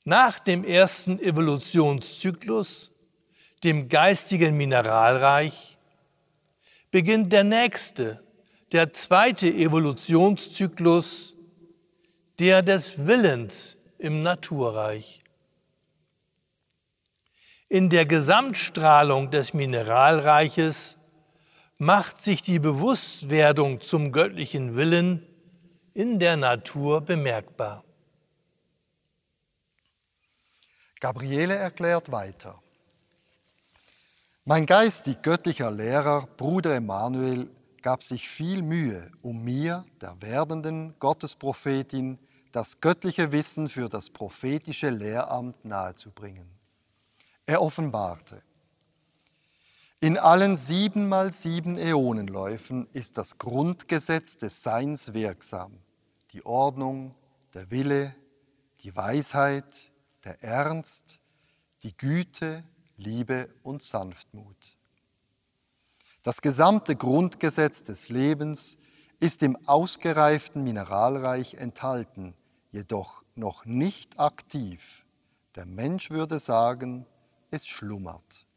Nach dem ersten Evolutionszyklus, dem geistigen Mineralreich, beginnt der nächste, der zweite Evolutionszyklus, der des Willens im Naturreich. In der Gesamtstrahlung des Mineralreiches macht sich die Bewusstwerdung zum göttlichen Willen in der Natur bemerkbar. Gabriele erklärt weiter. Mein geistig göttlicher Lehrer, Bruder Emanuel, gab sich viel Mühe, um mir, der werdenden Gottesprophetin, das göttliche Wissen für das prophetische Lehramt nahezubringen. Er offenbarte: In allen 7x7 Äonenläufen ist das Grundgesetz des Seins wirksam, die Ordnung, der Wille, die Weisheit, der Ernst, die Güte, Liebe und Sanftmut. Das gesamte Grundgesetz des Lebens ist im ausgereiften Mineralreich enthalten, jedoch noch nicht aktiv. Der Mensch würde sagen, es schlummert.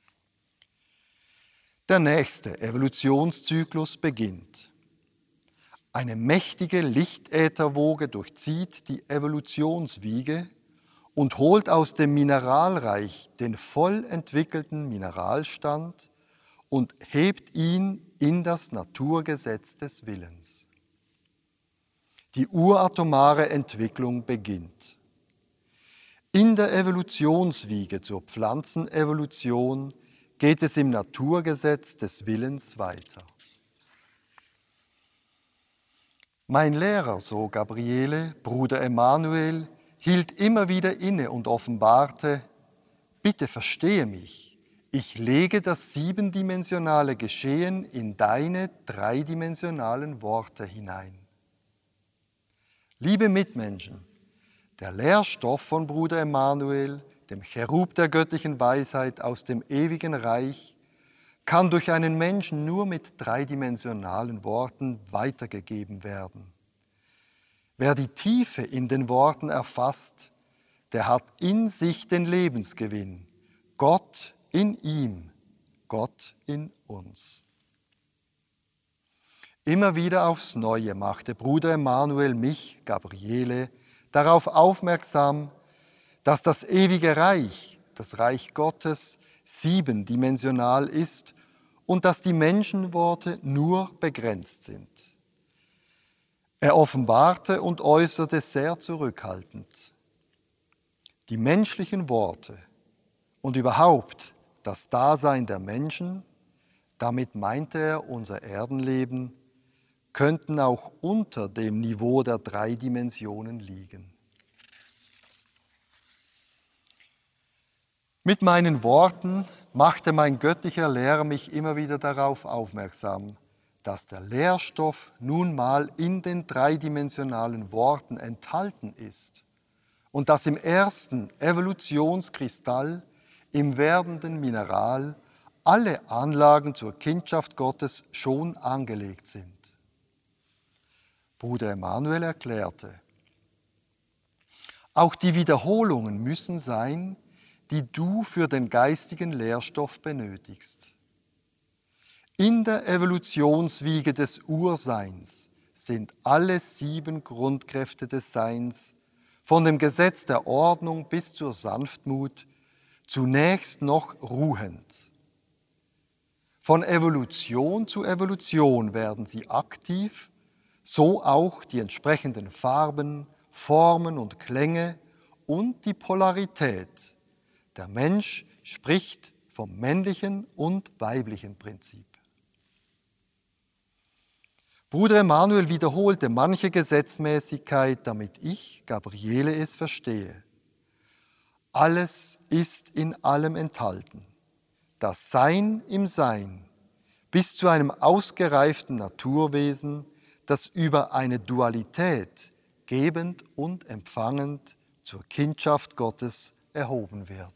Der nächste Evolutionszyklus beginnt. Eine mächtige Lichtätherwoge durchzieht die Evolutionswiege und holt aus dem Mineralreich den voll entwickelten Mineralstand und hebt ihn in das Naturgesetz des Willens. Die uratomare Entwicklung beginnt. In der Evolutionswiege zur Pflanzenevolution geht es im Naturgesetz des Willens weiter. Mein Lehrer, so Gabriele, Bruder Emanuel, hielt immer wieder inne und offenbarte: Bitte verstehe mich, ich lege das 7-dimensionale Geschehen in deine 3-dimensionalen Worte hinein. Liebe Mitmenschen, der Lehrstoff von Bruder Emanuel, dem Cherub der göttlichen Weisheit aus dem ewigen Reich, kann durch einen Menschen nur mit 3-dimensionalen Worten weitergegeben werden. Wer die Tiefe in den Worten erfasst, der hat in sich den Lebensgewinn. Gott in ihm, Gott in uns. Immer wieder aufs Neue machte Bruder Emanuel mich, Gabriele, darauf aufmerksam, dass das ewige Reich, das Reich Gottes, 7-dimensional ist und dass die Menschenworte nur begrenzt sind. Er offenbarte und äußerte sehr zurückhaltend: Die menschlichen Worte und überhaupt das Dasein der Menschen, damit meinte er unser Erdenleben, könnten auch unter dem Niveau der 3 Dimensionen liegen. Mit meinen Worten machte mein göttlicher Lehrer mich immer wieder darauf aufmerksam, dass der Lehrstoff nun mal in den 3-dimensionalen Worten enthalten ist und dass im ersten Evolutionskristall, im werdenden Mineral, alle Anlagen zur Kindschaft Gottes schon angelegt sind. Bruder Emanuel erklärte: Auch die Wiederholungen müssen sein, die du für den geistigen Lehrstoff benötigst. In der Evolutionswiege des Urseins sind alle 7 Grundkräfte des Seins, von dem Gesetz der Ordnung bis zur Sanftmut, zunächst noch ruhend. Von Evolution zu Evolution werden sie aktiv, so auch die entsprechenden Farben, Formen und Klänge und die Polarität. Der Mensch spricht vom männlichen und weiblichen Prinzip. Bruder Emanuel wiederholte manche Gesetzmäßigkeit, damit ich, Gabriele, es verstehe. Alles ist in allem enthalten. Das Sein im Sein, bis zu einem ausgereiften Naturwesen, das über eine Dualität, gebend und empfangend, zur Kindschaft Gottes erhoben wird.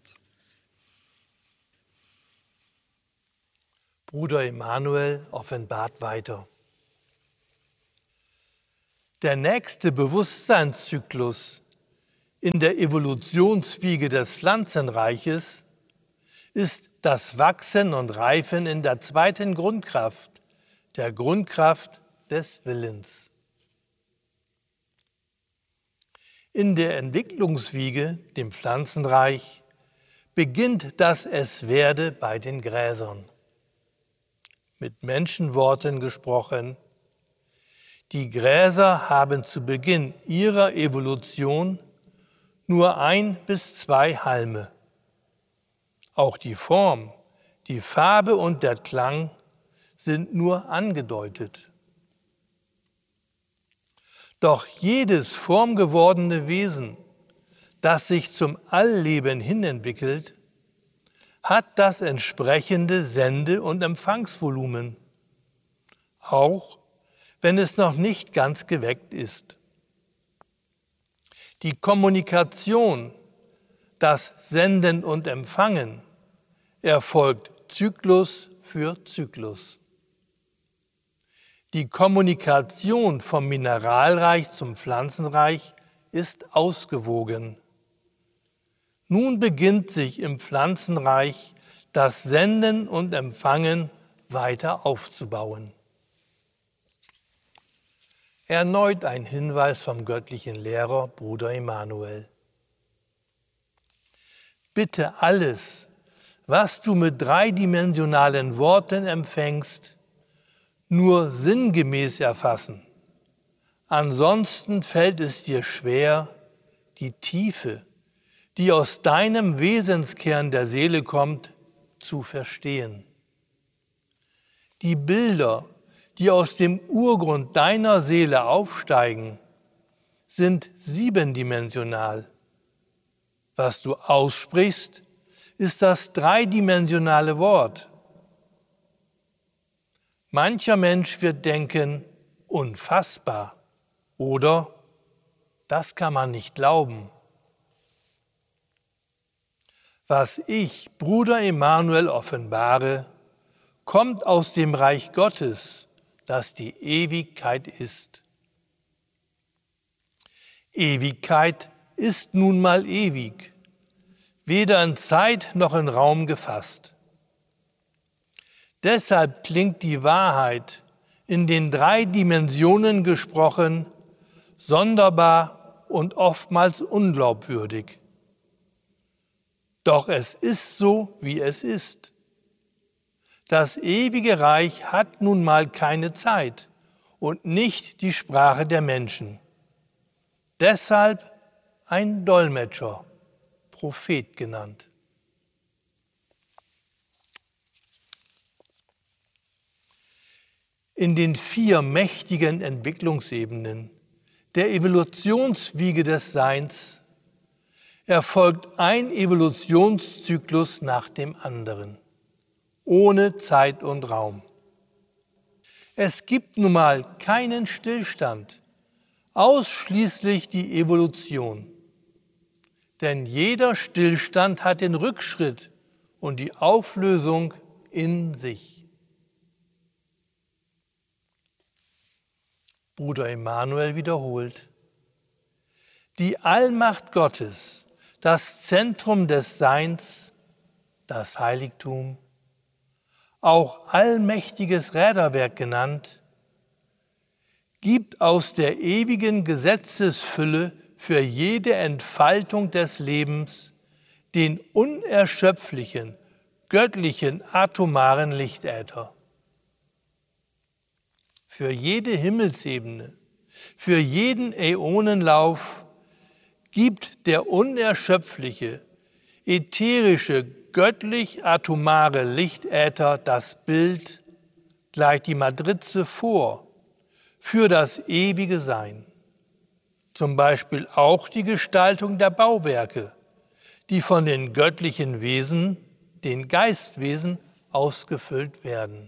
Bruder Emanuel offenbart weiter. Der nächste Bewusstseinszyklus in der Evolutionswiege des Pflanzenreiches ist das Wachsen und Reifen in der zweiten Grundkraft, der Grundkraft des Willens. In der Entwicklungswiege, dem Pflanzenreich, beginnt das Es-Werde bei den Gräsern. Mit Menschenworten gesprochen: Die Gräser haben zu Beginn ihrer Evolution nur 1 bis 2 Halme. Auch die Form, die Farbe und der Klang sind nur angedeutet. Doch jedes formgewordene Wesen, das sich zum Allleben hinentwickelt, hat das entsprechende Sende- und Empfangsvolumen, auch wenn es noch nicht ganz geweckt ist. Die Kommunikation, das Senden und Empfangen, erfolgt Zyklus für Zyklus. Die Kommunikation vom Mineralreich zum Pflanzenreich ist ausgewogen. Nun beginnt sich im Pflanzenreich das Senden und Empfangen weiter aufzubauen. Erneut ein Hinweis vom göttlichen Lehrer Bruder Emanuel. Bitte alles, was du mit dreidimensionalen Worten empfängst, nur sinngemäß erfassen. Ansonsten fällt es dir schwer, die Tiefe, die aus deinem Wesenskern der Seele kommt, zu verstehen. Die Bilder, die aus dem Urgrund deiner Seele aufsteigen, sind 7-dimensional. Was du aussprichst, ist das dreidimensionale Wort. Mancher Mensch wird denken, unfassbar, oder das kann man nicht glauben. Was ich, Bruder Emanuel, offenbare, kommt aus dem Reich Gottes, das die Ewigkeit ist. Ewigkeit ist nun mal ewig, weder in Zeit noch in Raum gefasst. Deshalb klingt die Wahrheit, in den 3 Dimensionen gesprochen, sonderbar und oftmals unglaubwürdig. Doch es ist so, wie es ist. Das ewige Reich hat nun mal keine Zeit und nicht die Sprache der Menschen. Deshalb ein Dolmetscher, Prophet genannt. In den 4 mächtigen Entwicklungsebenen der Evolutionswiege des Seins erfolgt ein Evolutionszyklus nach dem anderen, ohne Zeit und Raum. Es gibt nun mal keinen Stillstand, ausschließlich die Evolution. Denn jeder Stillstand hat den Rückschritt und die Auflösung in sich. Bruder Emanuel wiederholt: Die Allmacht Gottes, das Zentrum des Seins, das Heiligtum, auch allmächtiges Räderwerk genannt, gibt aus der ewigen Gesetzesfülle für jede Entfaltung des Lebens den unerschöpflichen, göttlichen, atomaren Lichtäther. Für jede Himmelsebene, für jeden Äonenlauf gibt der unerschöpfliche, ätherische, göttlich-atomare Lichtäther das Bild, gleich die Matrize vor, für das ewige Sein. Zum Beispiel auch die Gestaltung der Bauwerke, die von den göttlichen Wesen, den Geistwesen, ausgefüllt werden.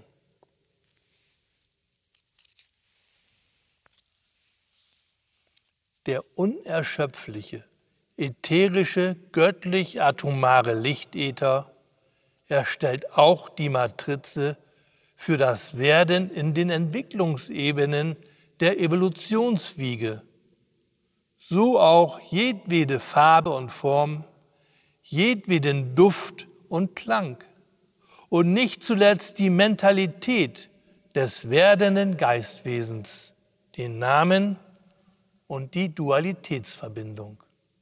Der unerschöpfliche, ätherische, göttlich-atomare Lichtäther erstellt auch die Matrize für das Werden in den Entwicklungsebenen der Evolutionswiege, so auch jedwede Farbe und Form, jedweden Duft und Klang und nicht zuletzt die Mentalität des werdenden Geistwesens, den Namen und die Dualitätsverbindung.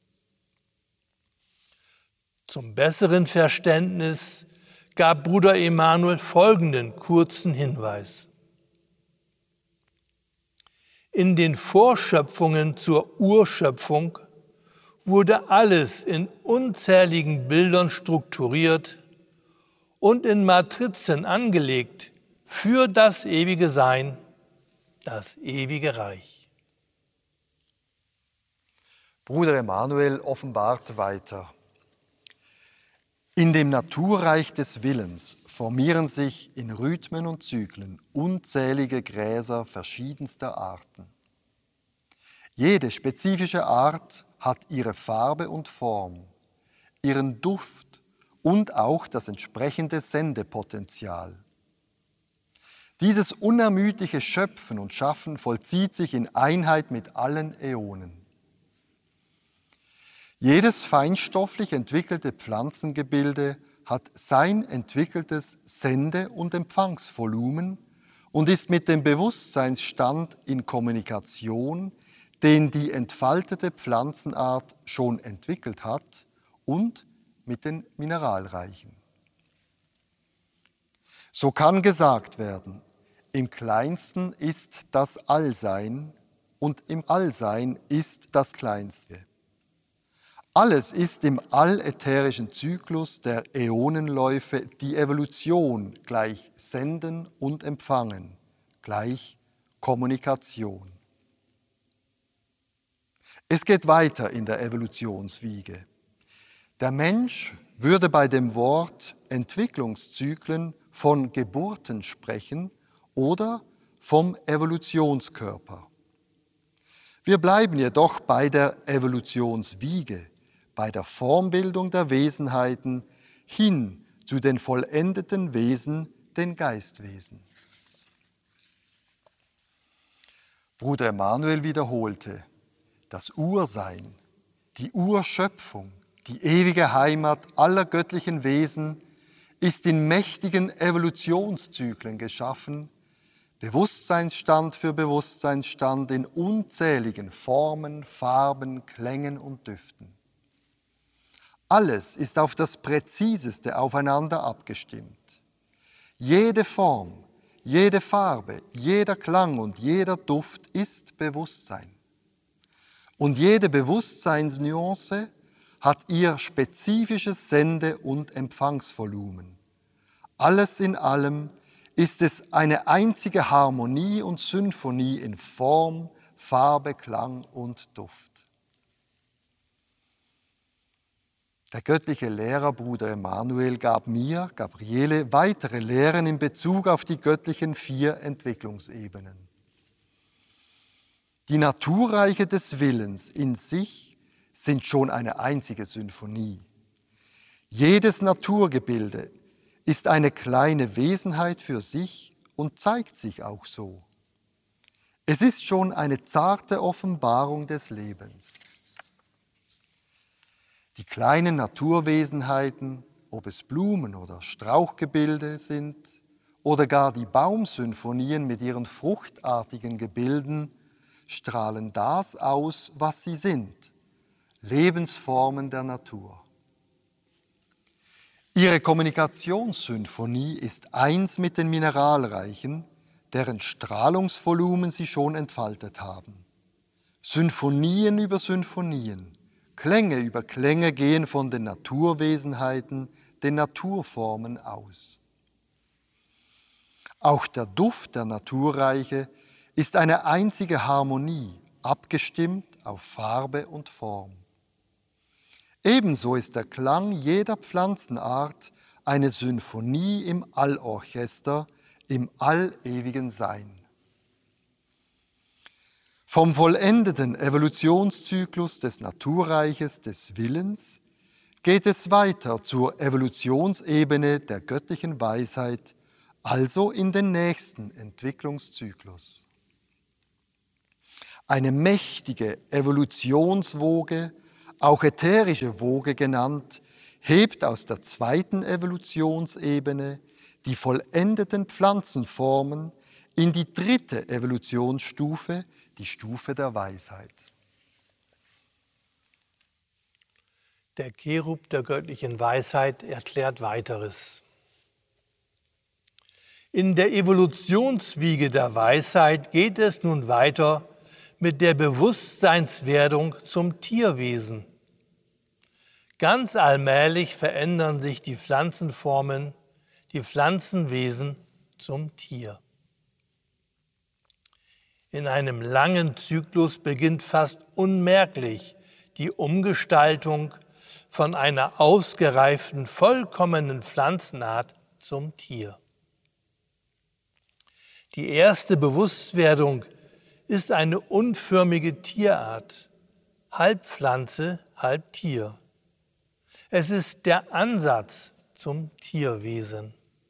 Zum besseren Verständnis gab Bruder Emanuel folgenden kurzen Hinweis. In den Vorschöpfungen zur Urschöpfung wurde alles in unzähligen Bildern strukturiert und in Matrizen angelegt für das ewige Sein, das ewige Reich. Bruder Emanuel offenbart weiter. In dem Naturreich des Willens formieren sich in Rhythmen und Zyklen unzählige Gräser verschiedenster Arten. Jede spezifische Art hat ihre Farbe und Form, ihren Duft und auch das entsprechende Sendepotenzial. Dieses unermüdliche Schöpfen und Schaffen vollzieht sich in Einheit mit allen Äonen. Jedes feinstofflich entwickelte Pflanzengebilde hat sein entwickeltes Sende- und Empfangsvolumen und ist mit dem Bewusstseinsstand in Kommunikation, den die entfaltete Pflanzenart schon entwickelt hat, und mit den Mineralreichen. So kann gesagt werden, im Kleinsten ist das Allsein und im Allsein ist das Kleinste. Alles ist im allätherischen Zyklus der Äonenläufe die Evolution gleich Senden und Empfangen, gleich Kommunikation. Es geht weiter in der Evolutionswiege. Der Mensch würde bei dem Wort Entwicklungszyklen von Geburten sprechen oder vom Evolutionskörper. Wir bleiben jedoch bei der Evolutionswiege, bei der Formbildung der Wesenheiten hin zu den vollendeten Wesen, den Geistwesen. Bruder Emanuel wiederholte, das Ursein, die Urschöpfung, die ewige Heimat aller göttlichen Wesen ist in mächtigen Evolutionszyklen geschaffen, Bewusstseinsstand für Bewusstseinsstand in unzähligen Formen, Farben, Klängen und Düften. Alles ist auf das Präziseste aufeinander abgestimmt. Jede Form, jede Farbe, jeder Klang und jeder Duft ist Bewusstsein. Und jede Bewusstseinsnuance hat ihr spezifisches Sende- und Empfangsvolumen. Alles in allem ist es eine einzige Harmonie und Symphonie in Form, Farbe, Klang und Duft. Der göttliche Lehrer Bruder Emanuel gab mir, Gabriele, weitere Lehren in Bezug auf die göttlichen 4 Entwicklungsebenen. Die Naturreiche des Willens in sich sind schon eine einzige Symphonie. Jedes Naturgebilde ist eine kleine Wesenheit für sich und zeigt sich auch so. Es ist schon eine zarte Offenbarung des Lebens. Die kleinen Naturwesenheiten, ob es Blumen oder Strauchgebilde sind oder gar die Baumsymphonien mit ihren fruchtartigen Gebilden, strahlen das aus, was sie sind, Lebensformen der Natur. Ihre Kommunikationssymphonie ist eins mit den Mineralreichen, deren Strahlungsvolumen sie schon entfaltet haben. Symphonien über Symphonien, Klänge über Klänge gehen von den Naturwesenheiten, den Naturformen aus. Auch der Duft der Naturreiche ist eine einzige Harmonie, abgestimmt auf Farbe und Form. Ebenso ist der Klang jeder Pflanzenart eine Symphonie im Allorchester, im allewigen Sein. Vom vollendeten Evolutionszyklus des Naturreiches des Willens geht es weiter zur Evolutionsebene der göttlichen Weisheit, also in den nächsten Entwicklungszyklus. Eine mächtige Evolutionswoge, auch ätherische Woge genannt, hebt aus der zweiten Evolutionsebene die vollendeten Pflanzenformen in die dritte Evolutionsstufe, die Stufe der Weisheit. Der Cherub der göttlichen Weisheit erklärt Weiteres. In der Evolutionswiege der Weisheit geht es nun weiter mit der Bewusstseinswerdung zum Tierwesen. Ganz allmählich verändern sich die Pflanzenformen, die Pflanzenwesen zum Tier. In einem langen Zyklus beginnt fast unmerklich die Umgestaltung von einer ausgereiften, vollkommenen Pflanzenart zum Tier. Die erste Bewusstwerdung ist eine unförmige Tierart, halb Pflanze, halb Tier. Es ist der Ansatz zum Tierwesen.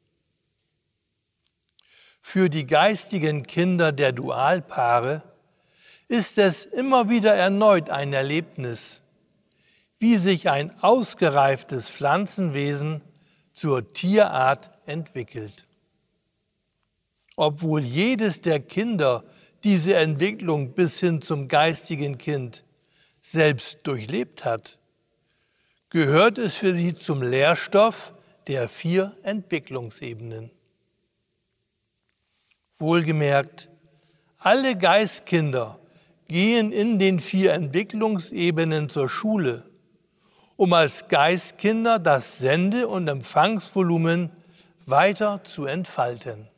Für die geistigen Kinder der Dualpaare ist es immer wieder erneut ein Erlebnis, wie sich ein ausgereiftes Pflanzenwesen zur Tierart entwickelt. Obwohl jedes der Kinder diese Entwicklung bis hin zum geistigen Kind selbst durchlebt hat, gehört es für sie zum Lehrstoff der 4 Entwicklungsebenen. Wohlgemerkt, alle Geistkinder gehen in den 4 Entwicklungsebenen zur Schule, um als Geistkinder das Sende- und Empfangsvolumen weiter zu entfalten.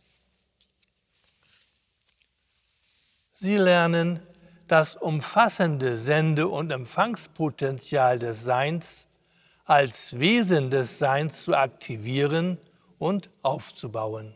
Sie lernen, das umfassende Sende- und Empfangspotenzial des Seins als Wesen des Seins zu aktivieren und aufzubauen.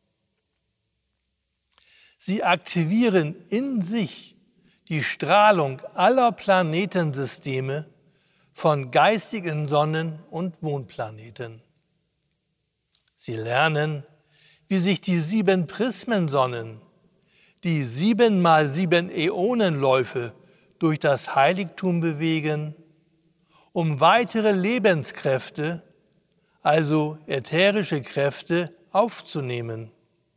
Sie aktivieren in sich die Strahlung aller Planetensysteme von geistigen Sonnen- und Mondplaneten. Sie lernen, wie sich die 7 Prismensonnen, die 7 mal 7 Äonenläufe durch das Heiligtum bewegen, um weitere Lebenskräfte, also ätherische Kräfte, aufzunehmen.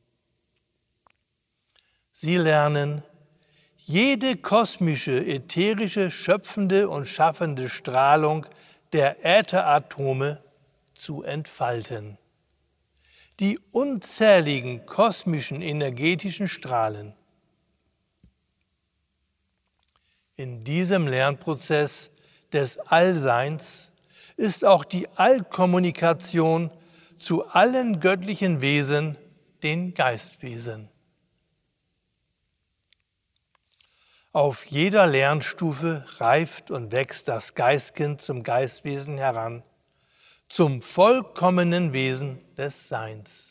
Sie lernen, jede kosmische, ätherische, schöpfende und schaffende Strahlung der Ätheratome zu entfalten. Die unzähligen kosmischen energetischen Strahlen. In diesem Lernprozess des Allseins ist auch die Allkommunikation zu allen göttlichen Wesen, den Geistwesen. Auf jeder Lernstufe reift und wächst das Geistkind zum Geistwesen heran, zum vollkommenen Wesen des Seins.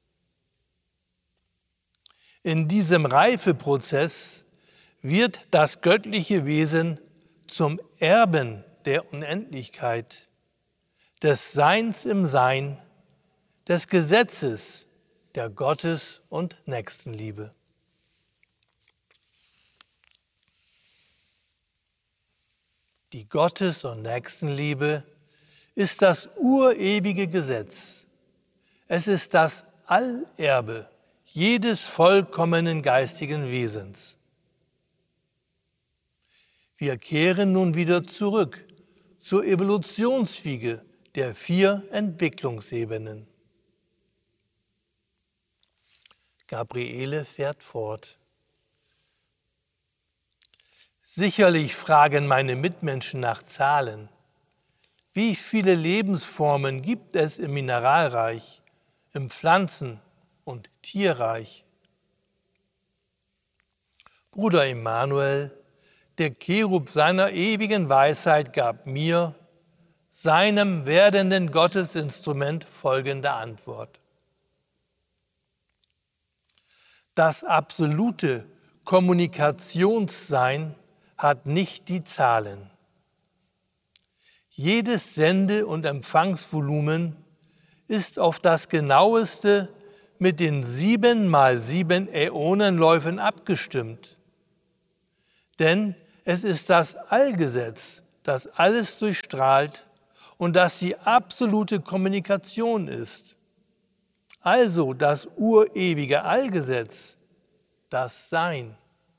In diesem Reifeprozess wird das göttliche Wesen zum Erben der Unendlichkeit, des Seins im Sein, des Gesetzes der Gottes- und Nächstenliebe. Die Gottes- und Nächstenliebe ist das urewige Gesetz. Es ist das Allerbe jedes vollkommenen geistigen Wesens. Wir kehren nun wieder zurück zur Evolutionswiege der 4 Entwicklungsebenen. Gabriele fährt fort. Sicherlich fragen meine Mitmenschen nach Zahlen. Wie viele Lebensformen gibt es im Mineralreich, im Pflanzen- und Tierreich? Bruder Emanuel, der Cherub seiner ewigen Weisheit, gab mir, seinem werdenden Gottesinstrument, folgende Antwort. Das absolute Kommunikationssein hat nicht die Zahlen. Jedes Sende- und Empfangsvolumen ist auf das genaueste mit den 7 mal 7 Äonenläufen abgestimmt. Denn es ist das Allgesetz, das alles durchstrahlt und das die absolute Kommunikation ist. Also das urewige Allgesetz, das Sein.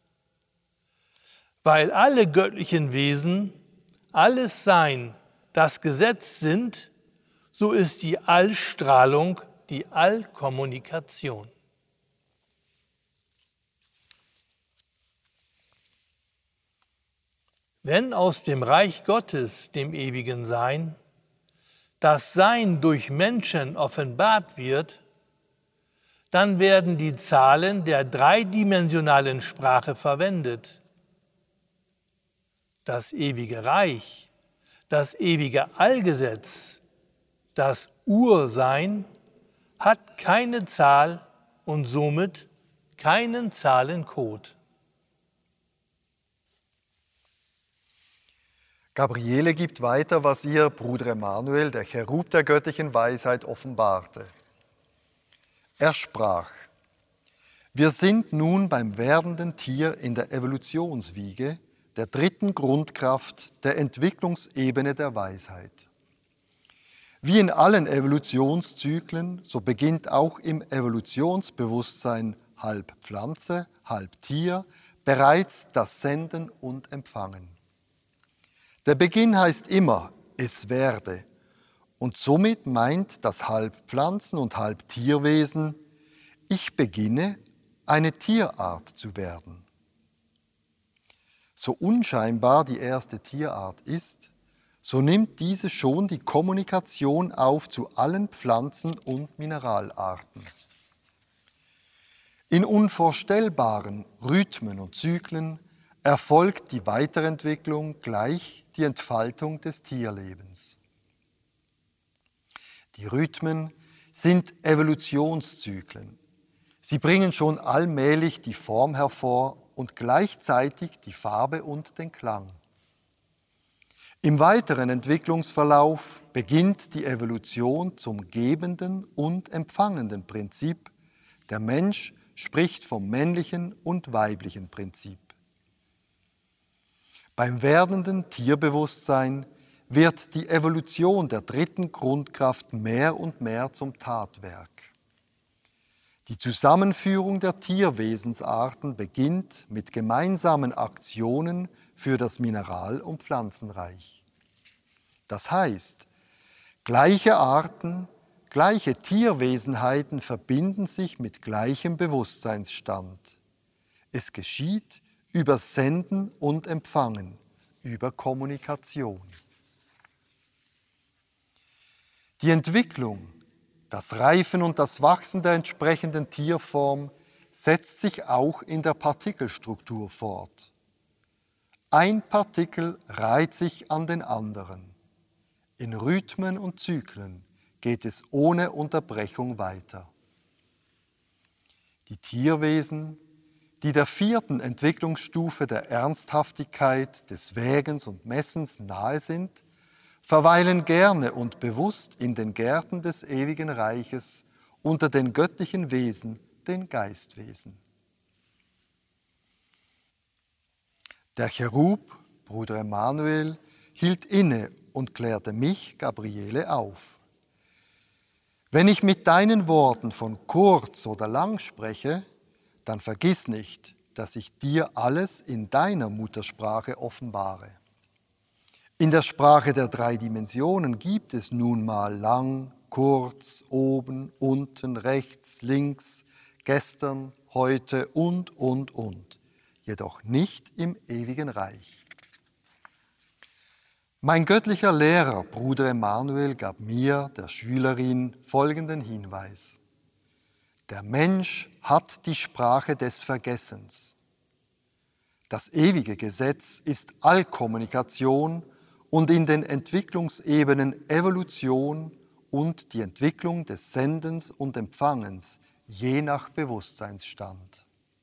Weil alle göttlichen Wesen, alles Sein, das Gesetz sind, so ist die Allstrahlung die Allkommunikation. Wenn aus dem Reich Gottes, dem ewigen Sein, das Sein durch Menschen offenbart wird, dann werden die Zahlen der dreidimensionalen Sprache verwendet. Das ewige Reich, das ewige Allgesetz, das Ursein hat keine Zahl und somit keinen Zahlencode. Gabriele gibt weiter, was ihr Bruder Emanuel, der Cherub der göttlichen Weisheit, offenbarte. Er sprach: Wir sind nun beim werdenden Tier in der Evolutionswiege, der dritten Grundkraft der Entwicklungsebene der Weisheit. Wie in allen Evolutionszyklen, so beginnt auch im Evolutionsbewusstsein halb Pflanze, halb Tier bereits das Senden und Empfangen. Der Beginn heißt immer, es werde, und somit meint das halb Pflanzen- und halb Tierwesen, ich beginne, eine Tierart zu werden. So unscheinbar die erste Tierart ist, so nimmt diese schon die Kommunikation auf zu allen Pflanzen- und Mineralarten. In unvorstellbaren Rhythmen und Zyklen erfolgt die Weiterentwicklung gleich die Entfaltung des Tierlebens. Die Rhythmen sind Evolutionszyklen. Sie bringen schon allmählich die Form hervor und gleichzeitig die Farbe und den Klang. Im weiteren Entwicklungsverlauf beginnt die Evolution zum gebenden und empfangenden Prinzip. Der Mensch spricht vom männlichen und weiblichen Prinzip. Beim werdenden Tierbewusstsein wird die Evolution der dritten Grundkraft mehr und mehr zum Tatwerk. Die Zusammenführung der Tierwesensarten beginnt mit gemeinsamen Aktionen für das Mineral- und Pflanzenreich. Das heißt, gleiche Arten, gleiche Tierwesenheiten verbinden sich mit gleichem Bewusstseinsstand. Es geschieht über Senden und Empfangen, über Kommunikation. Die Entwicklung, das Reifen und das Wachsen der entsprechenden Tierform setzt sich auch in der Partikelstruktur fort. Ein Partikel reiht sich an den anderen. In Rhythmen und Zyklen geht es ohne Unterbrechung weiter. Die Tierwesen, die der vierten Entwicklungsstufe der Ernsthaftigkeit, des Wägens und Messens nahe sind, verweilen gerne und bewusst in den Gärten des ewigen Reiches unter den göttlichen Wesen, den Geistwesen. Der Cherub, Bruder Emanuel, hielt inne und klärte mich, Gabriele, auf. Wenn ich mit deinen Worten von kurz oder lang spreche, dann vergiss nicht, dass ich dir alles in deiner Muttersprache offenbare. In der Sprache der drei Dimensionen gibt es nun mal lang, kurz, oben, unten, rechts, links, gestern, heute und, jedoch nicht im ewigen Reich. Mein göttlicher Lehrer, Bruder Emanuel, gab mir, der Schülerin, folgenden Hinweis. Der Mensch hat die Sprache des Vergessens. Das ewige Gesetz ist Allkommunikation und in den Entwicklungsebenen Evolution und die Entwicklung des Sendens und Empfangens, je nach Bewusstseinsstand.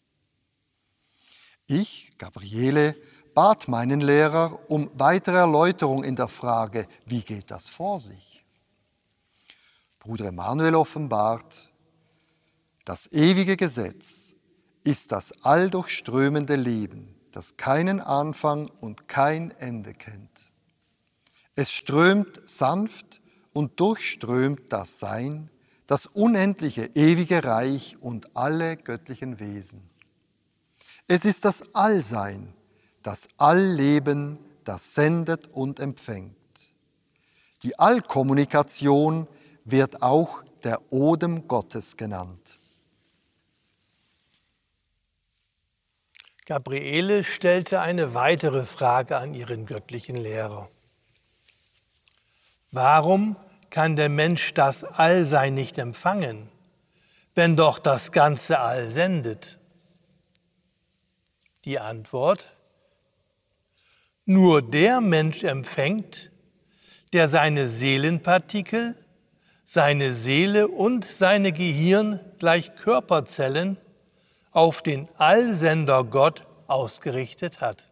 Ich, Gabriele, bat meinen Lehrer um weitere Erläuterung in der Frage, wie geht das vor sich? Bruder Emanuel offenbart, das ewige Gesetz ist das alldurchströmende Leben, das keinen Anfang und kein Ende kennt. Es strömt sanft und durchströmt das Sein, das unendliche, ewige Reich und alle göttlichen Wesen. Es ist das Allsein, das Allleben, das sendet und empfängt. Die Allkommunikation wird auch der Odem Gottes genannt. Gabriele stellte eine weitere Frage an ihren göttlichen Lehrer. Warum kann der Mensch das Allsein nicht empfangen, wenn doch das ganze All sendet? Die Antwort: Nur der Mensch empfängt, der seine Seelenpartikel, seine Seele und seine Gehirn gleich Körperzellen auf den Allsender Gott ausgerichtet hat.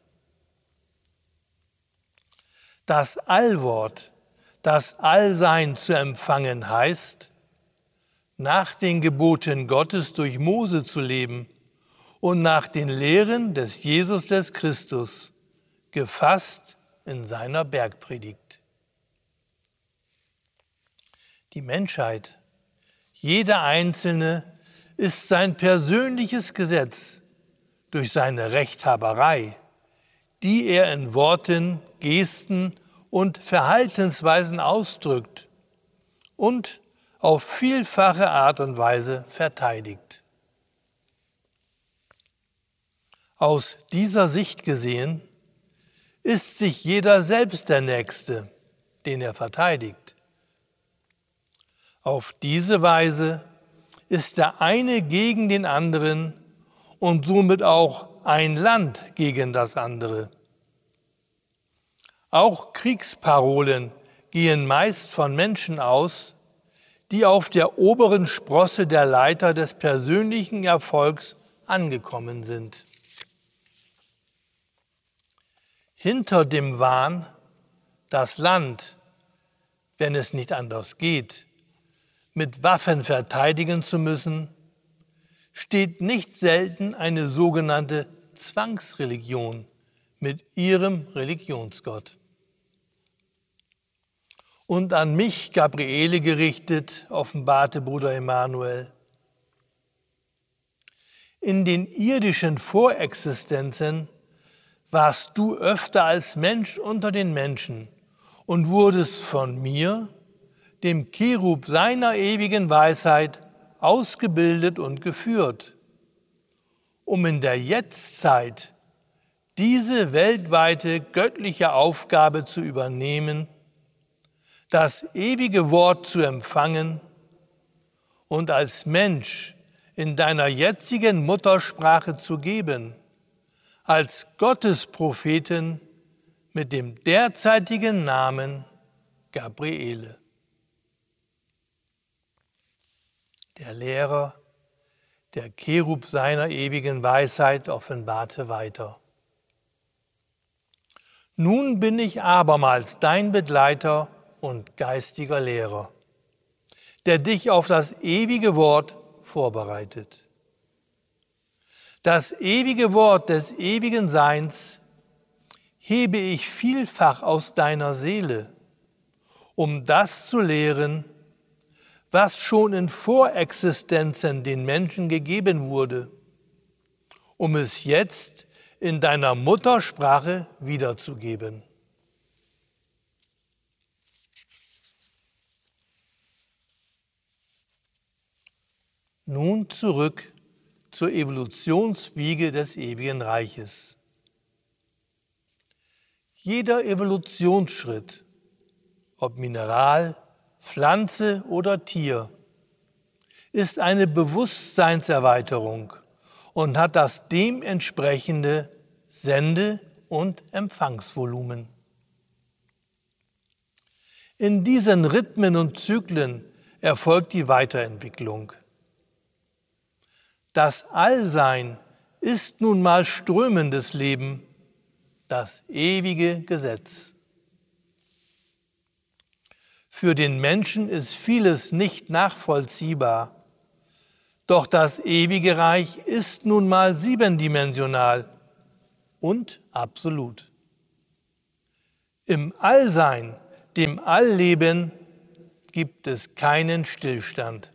Das Allwort, das Allsein zu empfangen heißt, nach den Geboten Gottes durch Mose zu leben und nach den Lehren des Jesus des Christus, gefasst in seiner Bergpredigt. Die Menschheit, jeder Einzelne, ist sein persönliches Gesetz durch seine Rechthaberei, die er in Worten, Gesten und Verhaltensweisen ausdrückt und auf vielfache Art und Weise verteidigt. Aus dieser Sicht gesehen ist sich jeder selbst der Nächste, den er verteidigt. Auf diese Weise ist der eine gegen den anderen und somit auch ein Land gegen das andere. Auch Kriegsparolen gehen meist von Menschen aus, die auf der oberen Sprosse der Leiter des persönlichen Erfolgs angekommen sind. Hinter dem Wahn, das Land, wenn es nicht anders geht, mit Waffen verteidigen zu müssen, steht nicht selten eine sogenannte Zwangsreligion mit ihrem Religionsgott. Und an mich, Gabriele, gerichtet, offenbarte Bruder Emanuel: In den irdischen Vorexistenzen warst du öfter als Mensch unter den Menschen und wurdest von mir, dem Cherub seiner ewigen Weisheit, ausgebildet und geführt, um in der Jetztzeit diese weltweite göttliche Aufgabe zu übernehmen, das ewige Wort zu empfangen und als Mensch in deiner jetzigen Muttersprache zu geben, als Gottespropheten mit dem derzeitigen Namen Gabriele. Der Lehrer, der Cherub seiner ewigen Weisheit, offenbarte weiter: Nun bin ich abermals dein Begleiter und geistiger Lehrer, der dich auf das ewige Wort vorbereitet. Das ewige Wort des ewigen Seins hebe ich vielfach aus deiner Seele, um das zu lehren, was schon in Vorexistenzen den Menschen gegeben wurde, um es jetzt in deiner Muttersprache wiederzugeben. Nun zurück zur Evolutionswiege des ewigen Reiches. Jeder Evolutionsschritt, ob Mineral, Pflanze oder Tier, ist eine Bewusstseinserweiterung und hat das dementsprechende Sende- und Empfangsvolumen. In diesen Rhythmen und Zyklen erfolgt die Weiterentwicklung. Das Allsein ist nun mal strömendes Leben, das ewige Gesetz. Für den Menschen ist vieles nicht nachvollziehbar, doch das ewige Reich ist nun mal 7-dimensional und absolut. Im Allsein, dem Allleben, gibt es keinen Stillstand.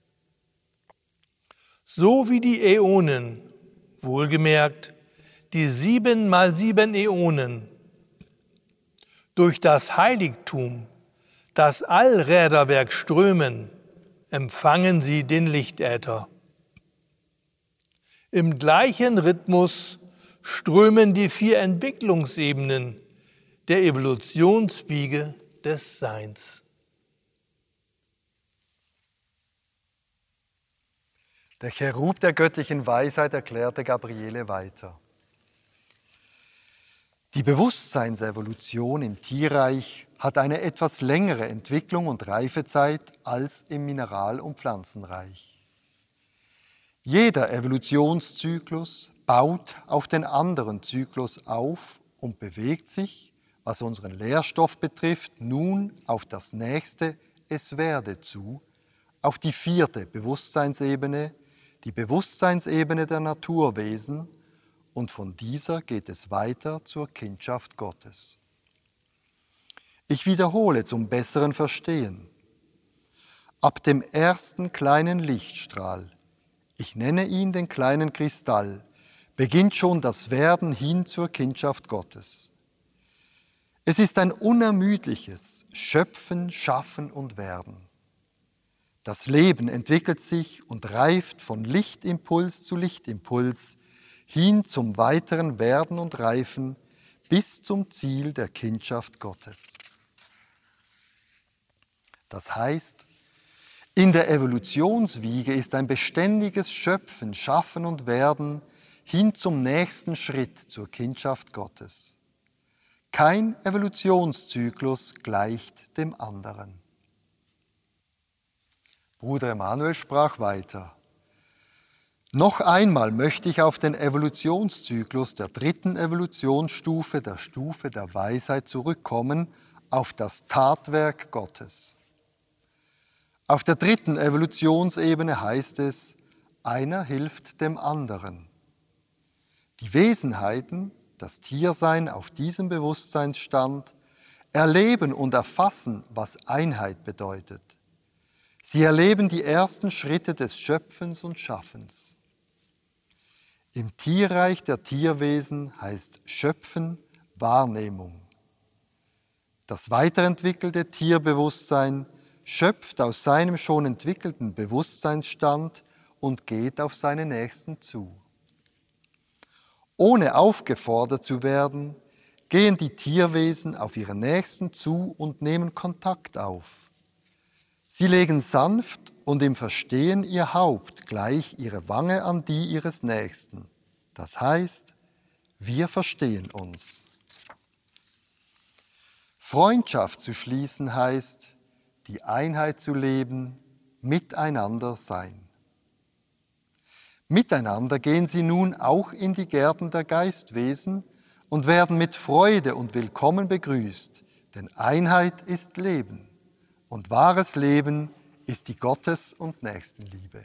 So wie die Äonen, wohlgemerkt, die 7 mal 7 Äonen, durch das Heiligtum, das Allräderwerk strömen, empfangen sie den Lichtäther. Im gleichen Rhythmus strömen die 4 Entwicklungsebenen der Evolutionswiege des Seins. Der Cherub der göttlichen Weisheit erklärte Gabriele weiter. Die Bewusstseinsevolution im Tierreich hat eine etwas längere Entwicklung und Reifezeit als im Mineral- und Pflanzenreich. Jeder Evolutionszyklus baut auf den anderen Zyklus auf und bewegt sich, was unseren Lehrstoff betrifft, nun auf das nächste Es werde zu, auf die 4. Bewusstseinsebene, die Bewusstseinsebene der Naturwesen, und von dieser geht es weiter zur Kindschaft Gottes. Ich wiederhole zum besseren Verstehen. Ab dem ersten kleinen Lichtstrahl, ich nenne ihn den kleinen Kristall, beginnt schon das Werden hin zur Kindschaft Gottes. Es ist ein unermüdliches Schöpfen, Schaffen und Werden. Das Leben entwickelt sich und reift von Lichtimpuls zu Lichtimpuls hin zum weiteren Werden und Reifen bis zum Ziel der Kindschaft Gottes. Das heißt, in der Evolutionswiege ist ein beständiges Schöpfen, Schaffen und Werden hin zum nächsten Schritt zur Kindschaft Gottes. Kein Evolutionszyklus gleicht dem anderen. Bruder Emanuel sprach weiter. Noch einmal möchte ich auf den Evolutionszyklus der 3. Evolutionsstufe, der Stufe der Weisheit, zurückkommen, auf das Tatwerk Gottes. Auf der 3. Evolutionsebene heißt es, einer hilft dem anderen. Die Wesenheiten, das Tiersein auf diesem Bewusstseinsstand, erleben und erfassen, was Einheit bedeutet. Sie erleben die ersten Schritte des Schöpfens und Schaffens. Im Tierreich der Tierwesen heißt Schöpfen Wahrnehmung. Das weiterentwickelte Tierbewusstsein schöpft aus seinem schon entwickelten Bewusstseinsstand und geht auf seine Nächsten zu. Ohne aufgefordert zu werden, gehen die Tierwesen auf ihre Nächsten zu und nehmen Kontakt auf. Sie legen sanft und im Verstehen ihr Haupt gleich ihre Wange an die ihres Nächsten. Das heißt, wir verstehen uns. Freundschaft zu schließen heißt, die Einheit zu leben, miteinander sein. Miteinander gehen sie nun auch in die Gärten der Geistwesen und werden mit Freude und Willkommen begrüßt, denn Einheit ist Leben. Und wahres Leben ist die Gottes- und Nächstenliebe.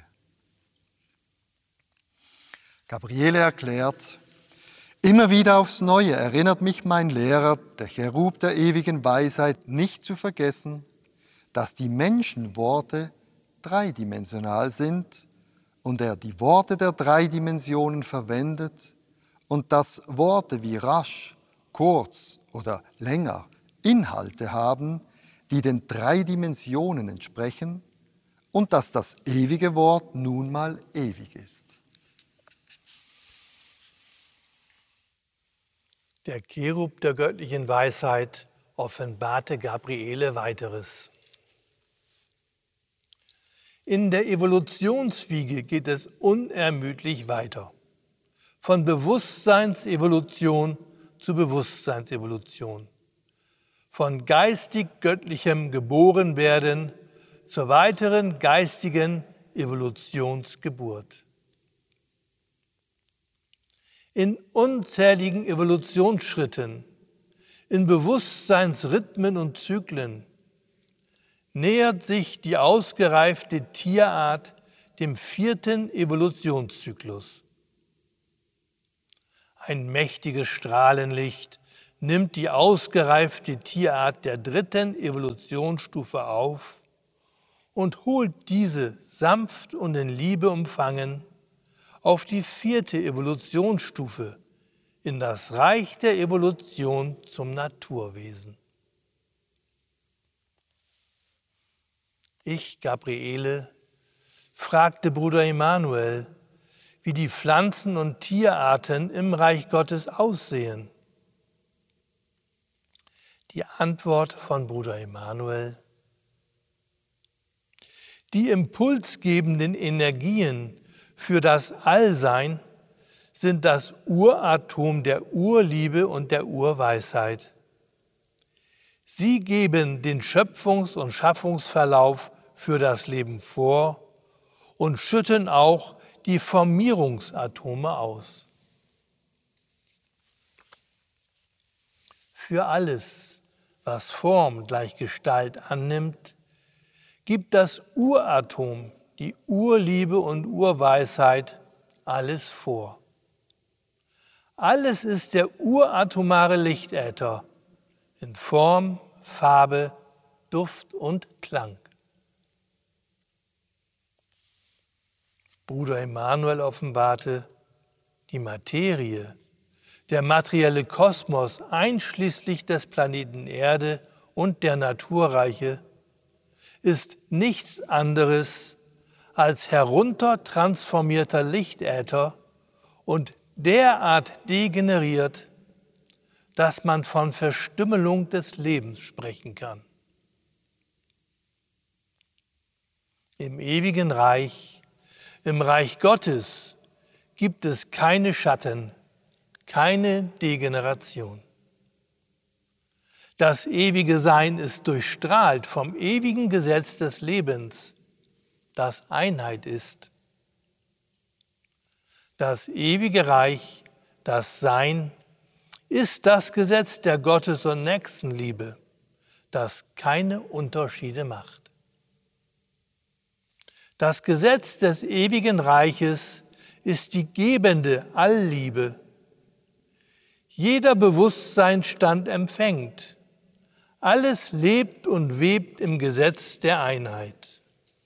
Gabriele erklärt, immer wieder aufs Neue erinnert mich mein Lehrer, der Cherub der ewigen Weisheit, nicht zu vergessen, dass die Menschenworte dreidimensional sind und er die Worte der 3 Dimensionen verwendet und dass Worte wie rasch, kurz oder länger Inhalte haben, die den 3 Dimensionen entsprechen und dass das ewige Wort nun mal ewig ist. Der Cherub der göttlichen Weisheit offenbarte Gabriele weiteres. In der Evolutionswiege geht es unermüdlich weiter. Von Bewusstseinsevolution zu Bewusstseinsevolution. Von geistig-göttlichem Geborenwerden zur weiteren geistigen Evolutionsgeburt. In unzähligen Evolutionsschritten, in Bewusstseinsrhythmen und Zyklen nähert sich die ausgereifte Tierart dem 4. Evolutionszyklus. Ein mächtiges Strahlenlicht nimmt die ausgereifte Tierart der 3. Evolutionsstufe auf und holt diese sanft und in Liebe umfangen auf die 4. Evolutionsstufe in das Reich der Evolution zum Naturwesen. Ich, Gabriele, fragte Bruder Emanuel, wie die Pflanzen- und Tierarten im Reich Gottes aussehen. Die Antwort von Bruder Emanuel: Die impulsgebenden Energien für das Allsein sind das Uratom der Urliebe und der Urweisheit. Sie geben den Schöpfungs- und Schaffungsverlauf für das Leben vor und schütten auch die Formierungsatome aus. Für alles, was Form gleich Gestalt annimmt, gibt das Uratom, die Urliebe und Urweisheit, alles vor. Alles ist der uratomare Lichtäther in Form, Farbe, Duft und Klang. Bruder Emanuel offenbarte, die Materie, der materielle Kosmos einschließlich des Planeten Erde und der Naturreiche, ist nichts anderes als heruntertransformierter Lichtäther und derart degeneriert, dass man von Verstümmelung des Lebens sprechen kann. Im ewigen Reich, im Reich Gottes, gibt es keine Schatten, keine Degeneration. Das ewige Sein ist durchstrahlt vom ewigen Gesetz des Lebens, das Einheit ist. Das ewige Reich, das Sein, ist das Gesetz der Gottes- und Nächstenliebe, das keine Unterschiede macht. Das Gesetz des ewigen Reiches ist die gebende Allliebe. Jeder Bewusstseinsstand empfängt. Alles lebt und webt im Gesetz der Einheit.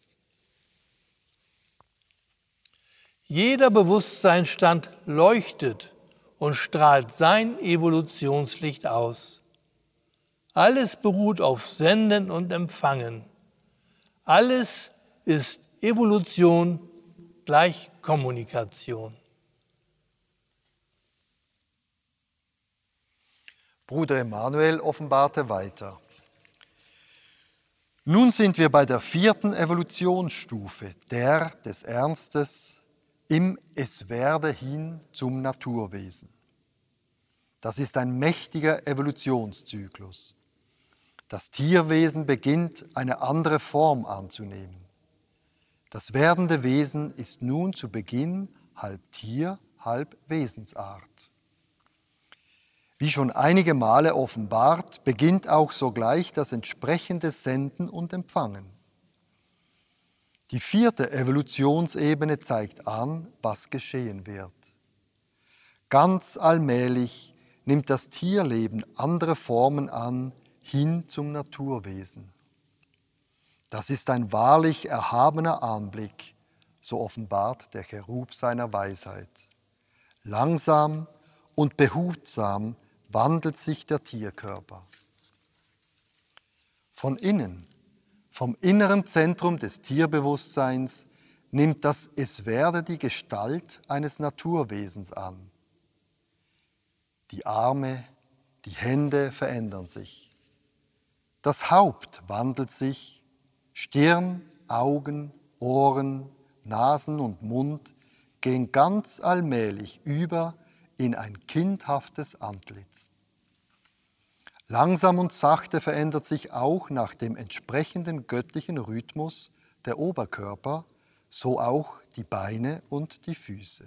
Jeder Bewusstseinsstand leuchtet und strahlt sein Evolutionslicht aus. Alles beruht auf Senden und Empfangen. Alles ist Evolution gleich Kommunikation. Bruder Emanuel offenbarte weiter. Nun sind wir bei der 4. Evolutionsstufe, der des Ernstes, im Es werde hin zum Naturwesen. Das ist ein mächtiger Evolutionszyklus. Das Tierwesen beginnt, eine andere Form anzunehmen. Das werdende Wesen ist nun zu Beginn halb Tier, halb Wesensart. Wie schon einige Male offenbart, beginnt auch sogleich das entsprechende Senden und Empfangen. Die 4. Evolutionsebene zeigt an, was geschehen wird. Ganz allmählich nimmt das Tierleben andere Formen an, hin zum Naturwesen. Das ist ein wahrlich erhabener Anblick, so offenbart der Cherub seiner Weisheit. Langsam und behutsam wandelt sich der Tierkörper. Von innen, vom inneren Zentrum des Tierbewusstseins, nimmt das Es werde die Gestalt eines Naturwesens an. Die Arme, die Hände verändern sich. Das Haupt wandelt sich, Stirn, Augen, Ohren, Nasen und Mund gehen ganz allmählich über in ein kindhaftes Antlitz. Langsam und sachte verändert sich auch nach dem entsprechenden göttlichen Rhythmus der Oberkörper, so auch die Beine und die Füße.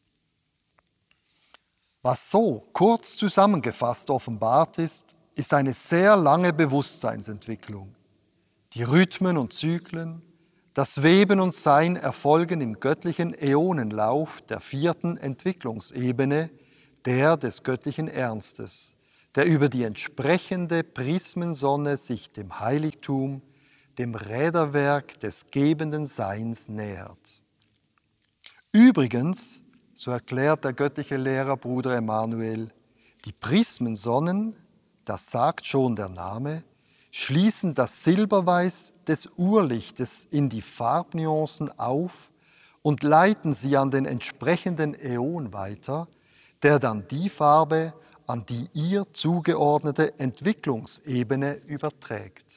Was so kurz zusammengefasst offenbart ist, ist eine sehr lange Bewusstseinsentwicklung. Die Rhythmen und Zyklen, das Weben und Sein erfolgen im göttlichen Äonenlauf der 4. Entwicklungsebene, der des göttlichen Ernstes, der über die entsprechende Prismensonne sich dem Heiligtum, dem Räderwerk des gebenden Seins nähert. Übrigens, so erklärt der göttliche Lehrer Bruder Emanuel, die Prismensonnen, das sagt schon der Name, schließen das Silberweiß des Urlichtes in die Farbnuancen auf und leiten sie an den entsprechenden Äon weiter, der dann die Farbe an die ihr zugeordnete Entwicklungsebene überträgt.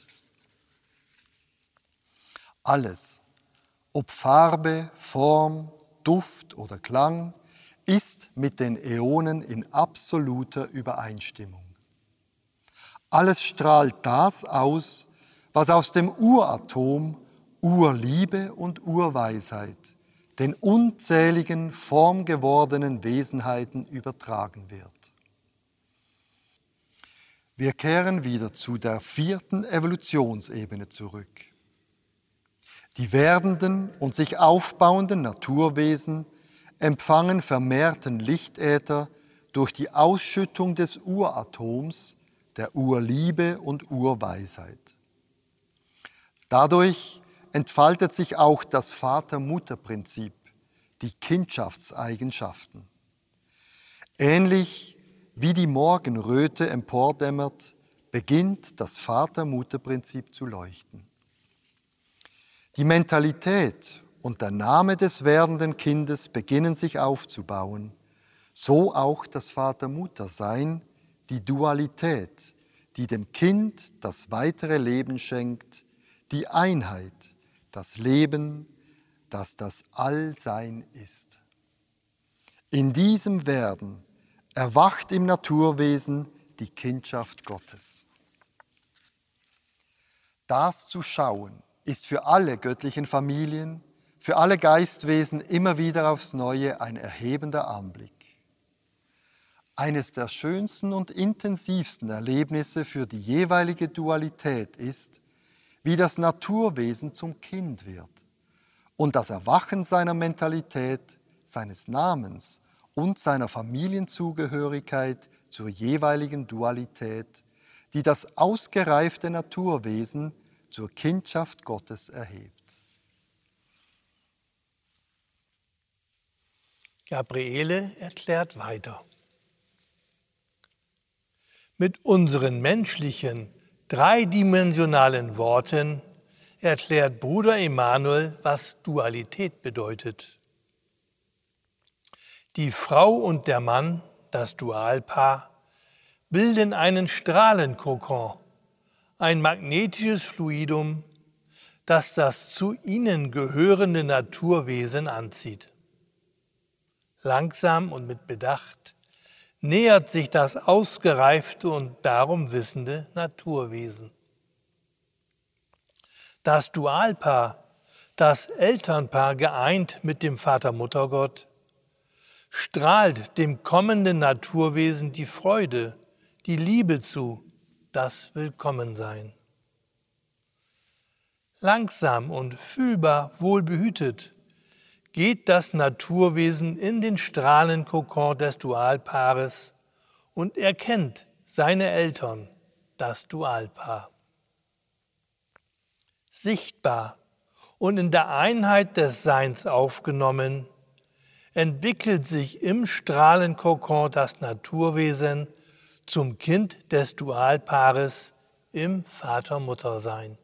Alles, ob Farbe, Form, Duft oder Klang, ist mit den Äonen in absoluter Übereinstimmung. Alles strahlt das aus, was aus dem Uratom, Urliebe und Urweisheit, den unzähligen formgewordenen Wesenheiten übertragen wird. Wir kehren wieder zu der 4. Evolutionsebene zurück. Die werdenden und sich aufbauenden Naturwesen empfangen vermehrten Lichtäther durch die Ausschüttung des Uratoms, der Urliebe und Urweisheit. Dadurch entfaltet sich auch das Vater-Mutter-Prinzip, die Kindschaftseigenschaften. Ähnlich wie die Morgenröte empordämmert, beginnt das Vater-Mutter-Prinzip zu leuchten. Die Mentalität und der Name des werdenden Kindes beginnen sich aufzubauen, so auch das Vater-Mutter-Sein, die Dualität, die dem Kind das weitere Leben schenkt, die Einheit, das Leben, das das Allsein ist. In diesem Werden erwacht im Naturwesen die Kindschaft Gottes. Das zu schauen ist für alle göttlichen Familien, für alle Geistwesen immer wieder aufs Neue ein erhebender Anblick. Eines der schönsten und intensivsten Erlebnisse für die jeweilige Dualität ist, wie das Naturwesen zum Kind wird und das Erwachen seiner Mentalität, seines Namens und seiner Familienzugehörigkeit zur jeweiligen Dualität, die das ausgereifte Naturwesen zur Kindschaft Gottes erhebt. Gabriele erklärt weiter. Mit unseren menschlichen, dreidimensionalen Worten erklärt Bruder Emanuel, was Dualität bedeutet. Die Frau und der Mann, das Dualpaar, bilden einen Strahlenkokon, ein magnetisches Fluidum, das das zu ihnen gehörende Naturwesen anzieht. Langsam und mit Bedacht nähert sich das ausgereifte und darum wissende Naturwesen. Das Dualpaar, das Elternpaar geeint mit dem Vater-Mutter-Gott, strahlt dem kommenden Naturwesen die Freude, die Liebe zu, das Willkommensein. Langsam und fühlbar wohlbehütet geht das Naturwesen in den Strahlenkokon des Dualpaares und erkennt seine Eltern, das Dualpaar. Sichtbar und in der Einheit des Seins aufgenommen, entwickelt sich im Strahlenkokon das Naturwesen zum Kind des Dualpaares im Vater-Mutter-Sein.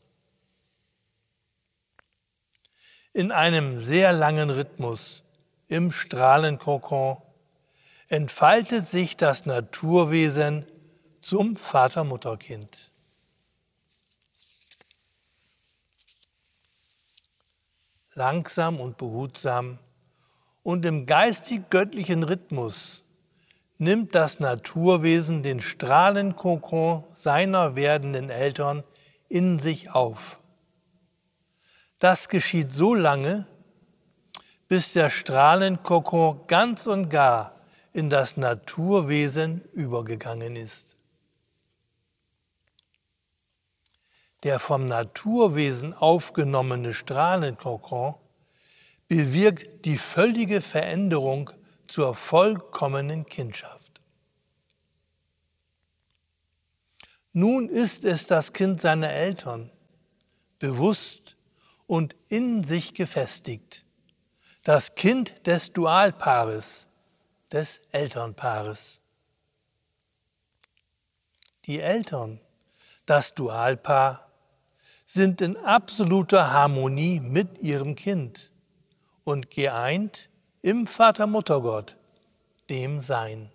In einem sehr langen Rhythmus im Strahlenkokon entfaltet sich das Naturwesen zum Vater-Mutter-Kind. Langsam und behutsam und im geistig-göttlichen Rhythmus nimmt das Naturwesen den Strahlenkokon seiner werdenden Eltern in sich auf. Das geschieht so lange, bis der Strahlenkokon ganz und gar in das Naturwesen übergegangen ist. Der vom Naturwesen aufgenommene Strahlenkokon bewirkt die völlige Veränderung zur vollkommenen Kindschaft. Nun ist es das Kind seiner Eltern, bewusst und in sich gefestigt. Das Kind des Dualpaares, des Elternpaares. Die Eltern, das Dualpaar, sind in absoluter Harmonie mit ihrem Kind und geeint im Vater-Mutter-Gott, dem Sein.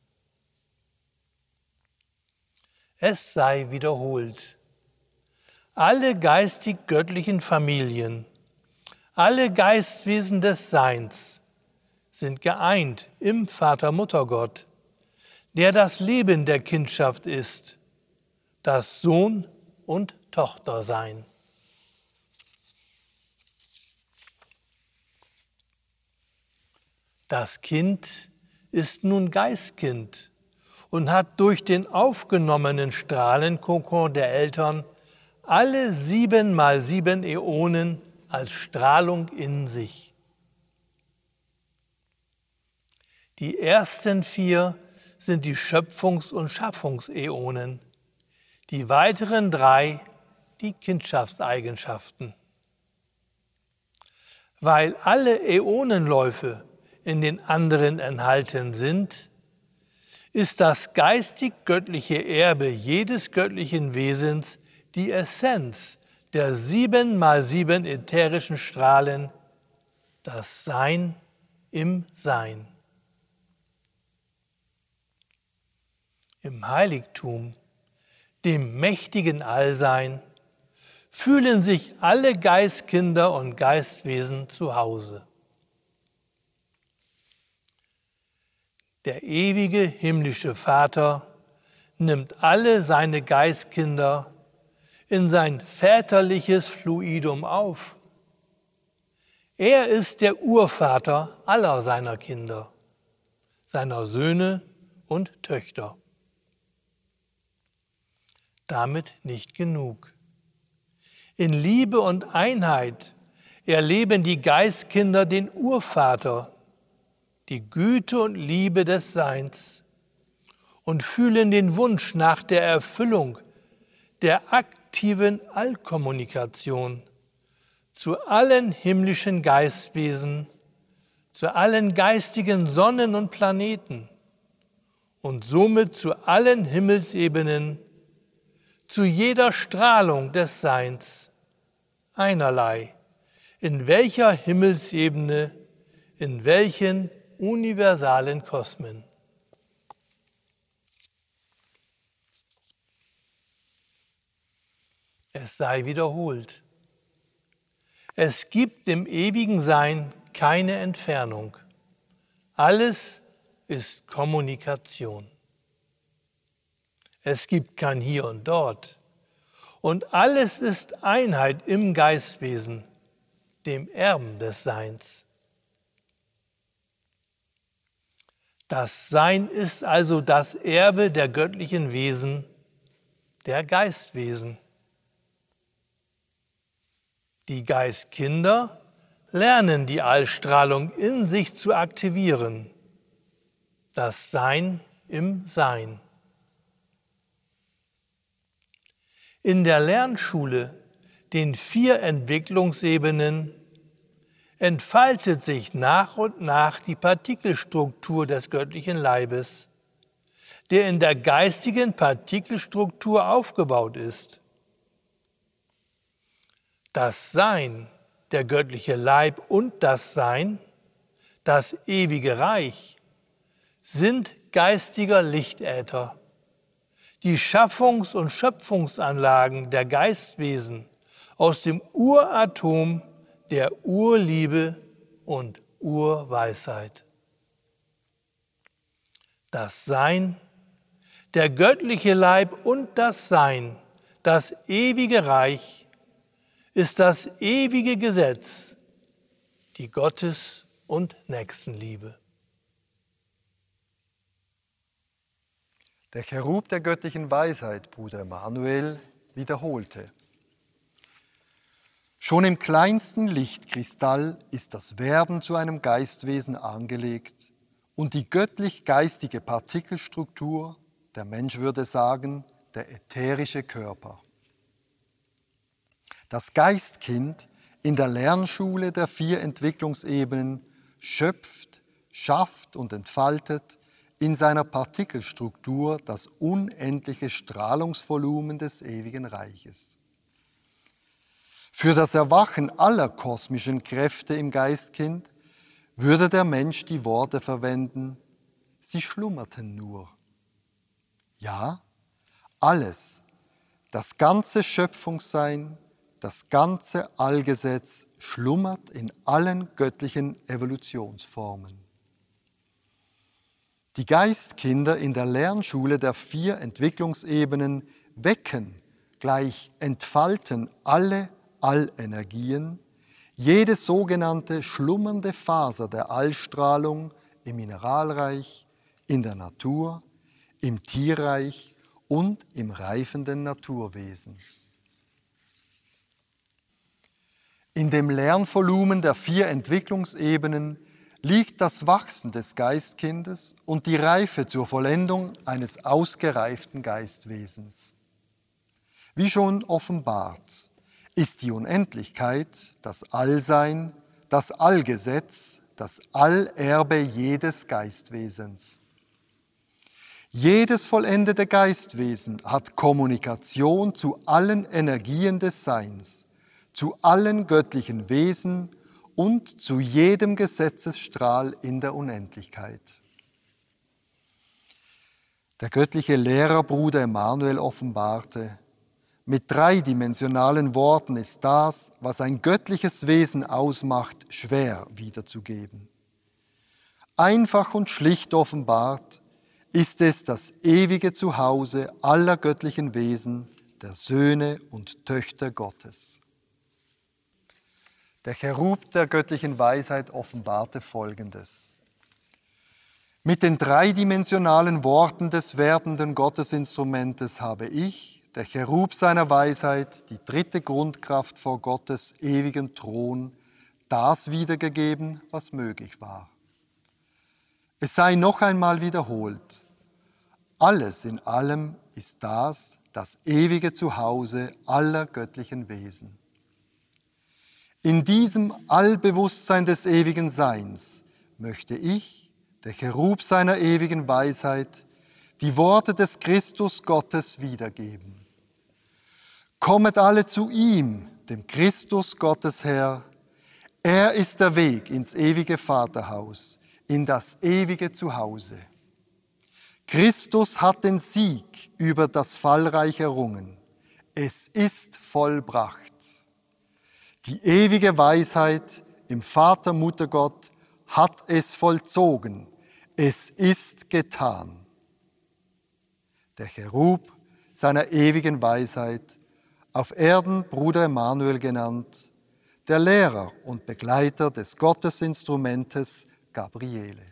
Es sei wiederholt. Alle geistig-göttlichen Familien, alle Geistwesen des Seins sind geeint im Vater-Mutter-Gott, der das Leben der Kindschaft ist, das Sohn- und Tochtersein. Das Kind ist nun Geistkind und hat durch den aufgenommenen Strahlenkokon der Eltern alle 7 mal 7 Äonen als Strahlung in sich. Die ersten 4 sind die Schöpfungs- und Schaffungsäonen, die weiteren 3 die Kindschaftseigenschaften. Weil alle Äonenläufe in den anderen enthalten sind, ist das geistig-göttliche Erbe jedes göttlichen Wesens die Essenz der 7 mal 7 ätherischen Strahlen, das Sein im Sein. Im Heiligtum, dem mächtigen Allsein, fühlen sich alle Geistkinder und Geistwesen zu Hause. Der ewige himmlische Vater nimmt alle seine Geistkinder in sein väterliches Fluidum auf. Er ist der Urvater aller seiner Kinder, seiner Söhne und Töchter. Damit nicht genug. In Liebe und Einheit erleben die Geistkinder den Urvater, die Güte und Liebe des Seins und fühlen den Wunsch nach der Erfüllung der aktiven Allkommunikation zu allen himmlischen Geistwesen, zu allen geistigen Sonnen und Planeten und somit zu allen Himmelsebenen, zu jeder Strahlung des Seins, einerlei, in welcher Himmelsebene, in welchen universalen Kosmen. Es sei wiederholt. Es gibt im ewigen Sein keine Entfernung. Alles ist Kommunikation. Es gibt kein Hier und Dort. Und alles ist Einheit im Geistwesen, dem Erben des Seins. Das Sein ist also das Erbe der göttlichen Wesen, der Geistwesen. Die Geistkinder lernen die Allstrahlung in sich zu aktivieren, das Sein im Sein. In der Lernschule, den 4 Entwicklungsebenen, entfaltet sich nach und nach die Partikelstruktur des göttlichen Leibes, der in der geistigen Partikelstruktur aufgebaut ist. Das Sein, der göttliche Leib und das Sein, das ewige Reich, sind geistiger Lichtäther. Die Schaffungs- und Schöpfungsanlagen der Geistwesen aus dem Uratom der Urliebe und Urweisheit. Das Sein, der göttliche Leib und das Sein, das ewige Reich, ist das ewige Gesetz, die Gottes- und Nächstenliebe. Der Cherub der göttlichen Weisheit, Bruder Emanuel, wiederholte: Schon im kleinsten Lichtkristall ist das Werden zu einem Geistwesen angelegt und die göttlich-geistige Partikelstruktur, der Mensch würde sagen, der ätherische Körper. Das Geistkind in der Lernschule der 4 Entwicklungsebenen schöpft, schafft und entfaltet in seiner Partikelstruktur das unendliche Strahlungsvolumen des ewigen Reiches. Für das Erwachen aller kosmischen Kräfte im Geistkind würde der Mensch die Worte verwenden: Sie schlummerten nur. Ja, alles, das ganze Schöpfungssein, das ganze Allgesetz schlummert in allen göttlichen Evolutionsformen. Die Geistkinder in der Lernschule der 4 Entwicklungsebenen wecken, gleich entfalten alle Allenergien, jede sogenannte schlummernde Faser der Allstrahlung im Mineralreich, in der Natur, im Tierreich und im reifenden Naturwesen. In dem Lernvolumen der 4 Entwicklungsebenen liegt das Wachsen des Geistkindes und die Reife zur Vollendung eines ausgereiften Geistwesens. Wie schon offenbart, ist die Unendlichkeit, das Allsein, das Allgesetz, das Allerbe jedes Geistwesens. Jedes vollendete Geistwesen hat Kommunikation zu allen Energien des Seins, zu allen göttlichen Wesen und zu jedem Gesetzesstrahl in der Unendlichkeit. Der göttliche Lehrerbruder Emanuel offenbarte: Mit dreidimensionalen Worten ist das, was ein göttliches Wesen ausmacht, schwer wiederzugeben. Einfach und schlicht offenbart ist es das ewige Zuhause aller göttlichen Wesen, der Söhne und Töchter Gottes. Der Cherub der göttlichen Weisheit offenbarte Folgendes: Mit den dreidimensionalen Worten des werdenden Gottesinstrumentes habe ich, der Cherub seiner Weisheit, die 3. Grundkraft vor Gottes ewigem Thron, das wiedergegeben, was möglich war. Es sei noch einmal wiederholt: Alles in allem ist das ewige Zuhause aller göttlichen Wesen. In diesem Allbewusstsein des ewigen Seins möchte ich, der Cherub seiner ewigen Weisheit, die Worte des Christus Gottes wiedergeben. Kommet alle zu ihm, dem Christus Gottes Herr. Er ist der Weg ins ewige Vaterhaus, in das ewige Zuhause. Christus hat den Sieg über das Fallreich errungen. Es ist vollbracht. Die ewige Weisheit im Vater, Mutter Gott hat es vollzogen. Es ist getan. Der Cherub seiner ewigen Weisheit, auf Erden Bruder Emanuel genannt, der Lehrer und Begleiter des Gottesinstrumentes Gabriele.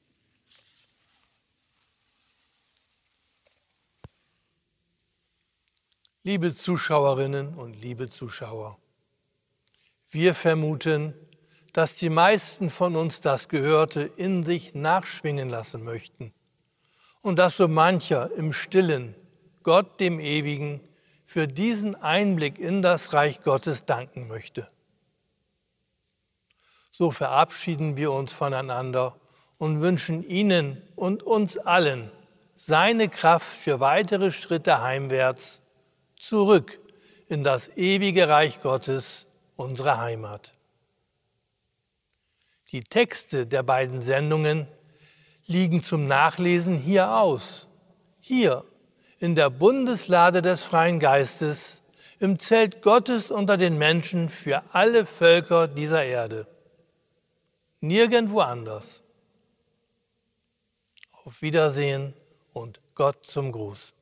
Liebe Zuschauerinnen und liebe Zuschauer, wir vermuten, dass die meisten von uns das Gehörte in sich nachschwingen lassen möchten und dass so mancher im Stillen Gott dem Ewigen für diesen Einblick in das Reich Gottes danken möchte. So verabschieden wir uns voneinander und wünschen Ihnen und uns allen seine Kraft für weitere Schritte heimwärts, zurück in das ewige Reich Gottes, unsere Heimat. Die Texte der beiden Sendungen liegen zum Nachlesen hier aus, hier in der Bundeslade des Freien Geistes, im Zelt Gottes unter den Menschen für alle Völker dieser Erde. Nirgendwo anders. Auf Wiedersehen und Gott zum Gruß.